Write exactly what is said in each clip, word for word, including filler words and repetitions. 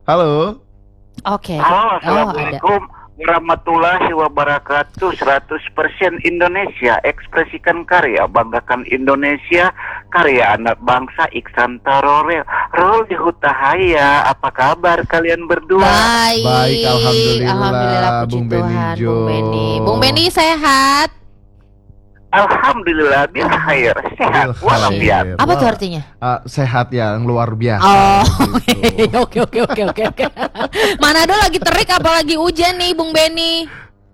Halo. Oke. Halo, Oh, ada. Assalamualaikum warahmatullahi wabarakatuh. seratus persen Indonesia, ekspresikan karya, banggakan Indonesia, karya anak bangsa. Iksan Tarorel, Rol di Hutahaya. Apa kabar kalian berdua? Baik. Baik, alhamdulillah. Alhamdulillah, puji Bung Beni Tuhan, Jo. Bung Beni. Bung Beni sehat? Alhamdulillah, bil khair, sehat, Bil walafiat. khair. Apa tuh Wah, artinya? uh, sehat yang luar biasa. Oh, gitu. oke oke oke oke oke. Manado lagi terik apalagi hujan nih, Bung Beni.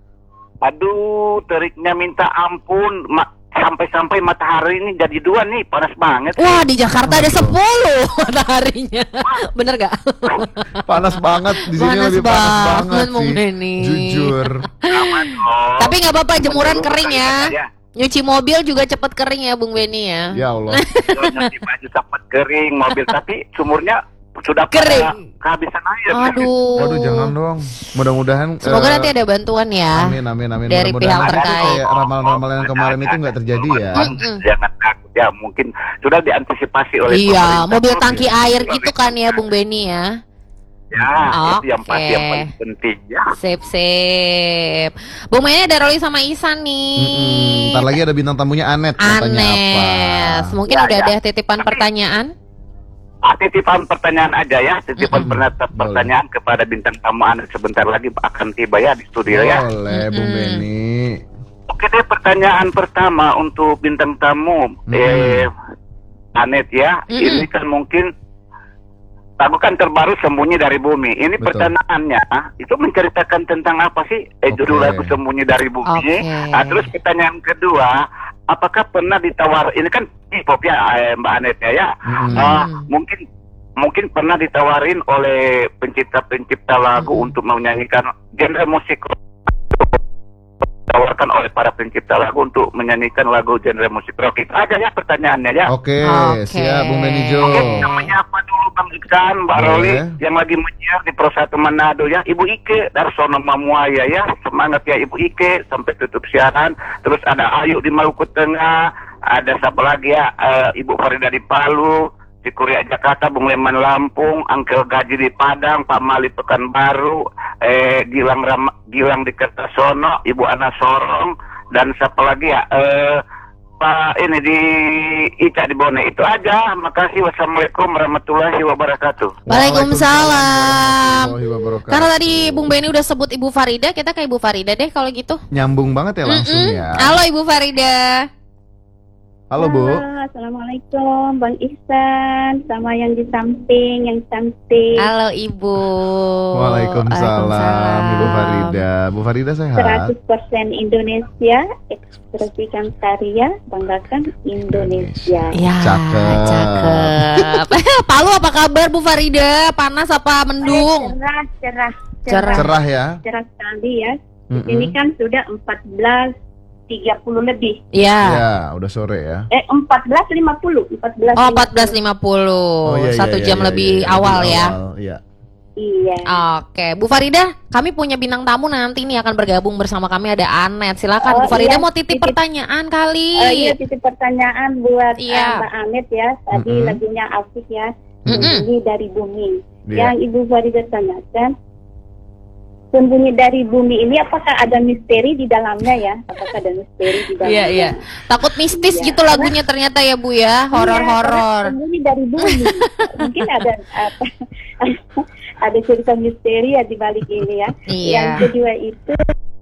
Aduh, teriknya minta ampun. Ma- sampai-sampai matahari ini jadi dua nih, panas banget. Wah, di Jakarta ada Aduh. sepuluh mataharinya. Bener gak? Panas banget di sini, Panas lebih panas banget, banget Bung sih. Beni. Jujur. Aman, oh. Tapi nggak apa-apa, jemuran Dulu kering ya. aja. Nyuci mobil juga cepet kering ya, Bung Beni ya. Ya Allah. Nyuci baju sampai kering mobil, tapi sumurnya sudah Kering. pada kehabisan air. Aduh. Waduh, jangan dong. Mudah-mudahan Semoga eh, nanti ada bantuan ya. Amin amin amin. Dari Mudah-mudahan pihak nanti terkait. kayak ramalan-ramalan yang kemarin itu nggak terjadi ya. Mm-mm. Jangan takut ya, mungkin sudah diantisipasi oleh Iya, pemerintah. mobil tangki Provinsi air Sulawesi gitu kan ya, Bung Beni ya. Ya, itu yang pasti yang Oke. paling penting ya. Sip sip. Bung Beni ada Roli sama Isan nih. Mm-mm. Ntar lagi ada bintang tamunya Anet. Katanya Anes. apa? Mungkin Ya, udah ya. ada titipan pertanyaan. Ah, titipan pertanyaan aja ya, titipan Mm-mm. perna- pertanyaan kepada bintang tamu Anda sebentar lagi akan tiba ya di studio ya. Boleh, Bung Mm-mm. Beni. Oke deh, pertanyaan pertama untuk bintang tamu, Mm-mm. eh, Anet ya. Mm-mm. Ini kan mungkin lagu kan terbaru Sembunyi dari Bumi. Ini Betul. pertanyaannya itu menceritakan tentang apa sih? Eh, judul Oke. lagu Sembunyi dari Bumi. Oke. Nah, terus pertanyaan kedua, apakah pernah ditawar? Ini kan hip-hop ya, eh, Mbak Anet ya. ya. Mm-mm. Ah, mungkin mungkin pernah ditawarin oleh pencipta-pencipta lagu Mm-mm. untuk menyanyikan genre musik, ditawarkan oleh para pencipta lagu untuk menyanyikan lagu genre musik rock. Itu aja ya pertanyaannya ya. Oke, Oke. siap Bung Beni Jo. Oke, kita menyapa dulu Bang Iksan, Mbak Boleh. Roli yang lagi menyiar di Pro satu Manado ya. Ibu Ike Darsono Mamuaya ya. Semangat ya Ibu Ike sampai tutup siaran. Terus ada Ayu di Maluku Tengah, ada siapa lagi ya? Eh, Ibu Farida di Palu, di Kuria Jakarta, Bung Leman Lampung, Angkel Gaji di Padang, Pak Mali Pekanbaru, eh Gilang Ram- Gilang di Kertasono, Ibu Ana Sorong, dan siapa lagi ya? Eh Pak ini di Ica di Bone. Itu aja. Makasih. Wassalamualaikum warahmatullahi wabarakatuh. Waalaikumsalam. warahmatullahi wabarakatuh. Karena tadi Bung Beni udah sebut Ibu Farida, kita ke Ibu Farida deh kalau gitu. Nyambung banget ya langsung Mm-mm. ya. Halo Ibu Farida. Halo Bu. Assalamualaikum Bang Ihsan sama yang di samping yang cantik. Halo Ibu. Waalaikumsalam Ibu Farida. Bu Farida sehat? seratus persen Indonesia, ekspresikan karya, banggakan Indonesia. Ya, Cakep. cakep. Palu apa kabar Bu Farida? Panas apa mendung? Cerah, cerah, Cerah. Cerah ya. cerah sekali ya. Di Mm-mm. sini kan sudah empat belas tiga puluh lebih. Ya. Ya, udah sore ya. Eh empat belas lima puluh, empat belas. Oh, empat belas lima puluh. iya, Satu iya, jam iya, lebih iya, awal lebih ya. awal, Iya. Iya. Oke, Bu Farida, kami punya bintang tamu nanti nih akan bergabung bersama kami, ada Anet. Silakan Bu Oh, Farida iya. mau titip Titip. pertanyaan kali. Oh iya, titip pertanyaan buat Iya. uh, Mbak Anet ya. Tadi Mm-mm. lagunya asik ya. Mm-mm. Sembunyi dari bumi. Iya. Yang Ibu Farida tanyakan, sembunyi dari bumi ini apakah ada misteri di dalamnya ya? Apakah ada misteri di dalamnya? Iya, iya. Takut mistis Iya. gitu lagunya ternyata ya Bu ya, Iya, horor-horor. karena sembunyi dari bumi. Mungkin ada apa, ada cerita misteri ya di balik ini ya. Iya. Yang kedua itu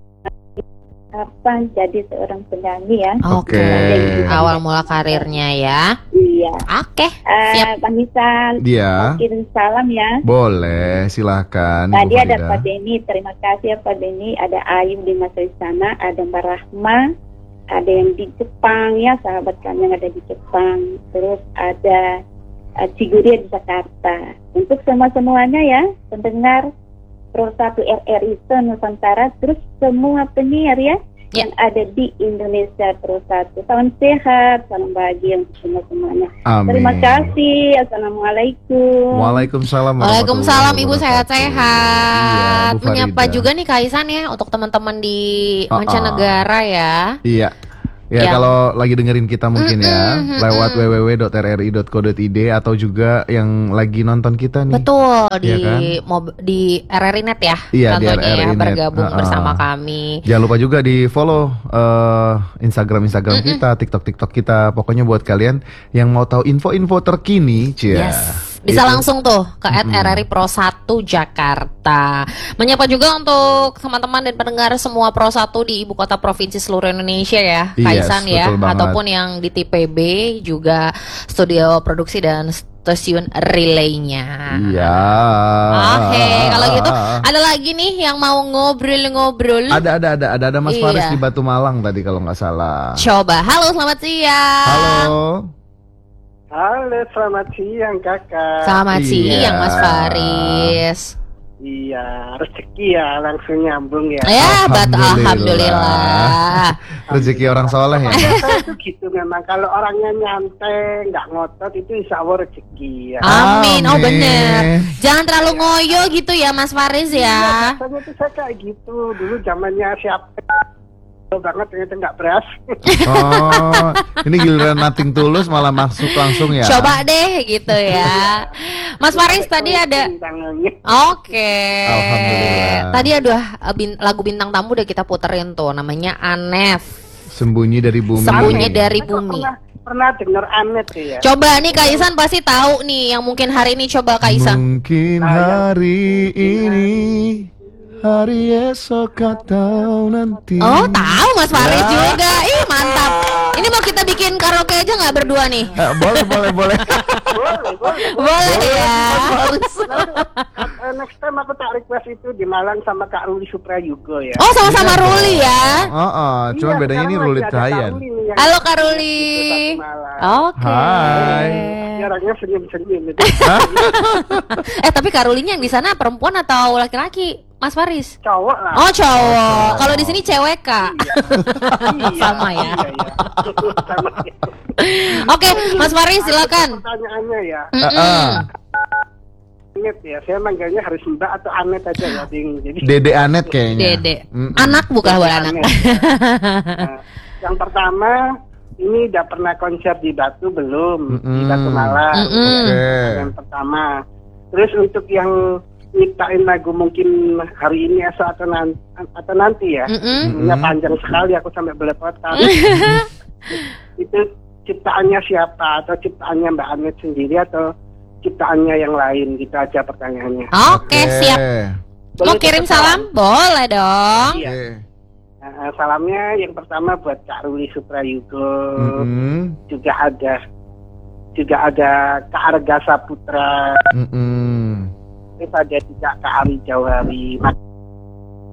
apa jadi seorang penyanyi ya? Oke. Oke. Awal mula karirnya ya. Iya. Oke, Eh, siap. Bang Nisan, Dia. kirim salam ya. Boleh, silahkan Ibu Tadi ada Farida. Pak Denny, terima kasih ya Pak Denny. Ada Ayu di masa di sana, ada Mbak Rahma, ada yang di Jepang ya, sahabat kami yang ada di Jepang. Terus ada uh, Ciguria di Jakarta. Untuk semua semuanya ya, pendengar Pro satu R R I Nusantara, terus semua penyiar ya, Ya. yang ada di Indonesia Pro satu. Salam sehat, salam bahagia untuk semua semuanya. Amin. Terima kasih. Assalamualaikum. Waalaikumsalam. Waalaikumsalam warahmatullahi Ibu wabarakatuh. sehat-sehat. Iya, Bu Menyapa Farida. juga nih Kaisan ya untuk teman-teman di Ah, ah. mancanegara ya. Iya. Ya, Yang- kalau lagi dengerin kita mungkin ya Mm-mm, lewat mm-mm. w w w dot r r i dot co dot i d atau juga yang lagi nonton kita nih. Betul di Iya kan? mob- di R R I Net ya. Iya, di tentunya R R I ya Net. bergabung Ha-ha. bersama kami. Jangan lupa juga di follow eh, Instagram Instagram kita, TikTok TikTok kita. Pokoknya buat kalian yang mau tahu info-info terkini, cia. Yes. Bisa Itu. langsung tuh ke at Mm-mm. R R I Pro satu Jakarta. Menyapa juga untuk teman-teman dan pendengar semua Pro satu di ibu kota provinsi seluruh Indonesia ya, Yes, Kaisan ya, betul banget. ataupun yang di T P B juga studio produksi dan stasiun relaynya. Iya. Oke, kalau gitu ada lagi nih yang mau ngobrol-ngobrol. Ada ada ada ada ada Mas Iya. Faris di Batu Malang tadi kalau nggak salah. Coba, halo selamat siang. Halo. Halo, selamat siang kakak. Selamat Iya. siang Mas Faris. Iya, rezeki ya langsung nyambung ya. Ya, bat Alhamdulillah. alhamdulillah. Rezeki orang soleh ya. Saya tuh gitu memang kalau orangnya nyantai, nggak ngotot itu insya Allah rezeki ya. Amin. Oh Amin. bener. Jangan terlalu ngoyo gitu ya Mas Faris ya. Rasanya tuh saya kayak gitu dulu zamannya siapa banget ternyata nggak berhasil. Oh, ini giliran nating tulus malah masuk langsung ya. Coba deh gitu ya. Mas Faris tadi ada. Tangannya. Oke. Alhamdulillah. Tadi ada uh, bin- lagu bintang tamu udah kita puterin tuh, namanya Anef. Sembunyi dari bumi. Sembunyi dari Saya kok bumi. Pernah, pernah dengar Anet ya. Coba nih Kaisan pasti tahu nih yang mungkin hari ini, coba Kaisan. Mungkin hari ini, hari esok atau nanti. Oh, tahu Mas Faris Ya. juga. Ih, mantap. Ini mau kita bikin karaoke aja nggak berdua nih? Eh, boleh boleh boleh. Boleh, boleh. Boleh ya. Eh, next time aku tak request itu di Malang sama Kak Ruli Suprayugo ya. Oh, sama-sama Iya, Ruli dong. ya. Oh, oh, cuman Iya, bedanya ini sekarang Ruli lagi ada Cahayan. Kak Ruli nih yang Halo Kak Ruli. di Malang. Oke. Hai. Dia orangnya senyum-senyum gitu. Eh, tapi Kak Rulinya yang di sana perempuan atau laki-laki? Mas Faris. Cowok lah. Oh, cowok. Kalau di sini cewek, Kak. Iya, sama ya. Iya, iya. Sama ya. Oke, Mas Faris silakan. Pertanyaannya ya. Ah, ah. Anet ya, saya manggilnya harus Mbak atau Anet aja ya, Ding. Jadi Dede Anet kayaknya. Dede. Mm-mm. Anak bukan buat anak. Anet. Nah, yang pertama, ini udah pernah konser di Batu belum? Di Mm-mm. Batu Malang. Mm-mm. Oke. Yang pertama. Terus untuk yang nyiptain lagu mungkin hari ini esok atau nanti, atau nanti ya. Mm-mm. Judulnya panjang sekali, aku sampai belepotan. Itu ciptaannya siapa? Atau ciptaannya Mbak Anet sendiri atau ciptaannya yang lain? Gitu aja pertanyaannya. Oke, siap. Mau Boleh kirim kita salam? Boleh dong. Iya. Oke. Nah, salamnya yang pertama buat Kak Ruli Suprayugo. Mm-mm. Juga ada juga ada Kak Arga Saputra. Mm-mm. Terus ada juga Kak Ari Jawari.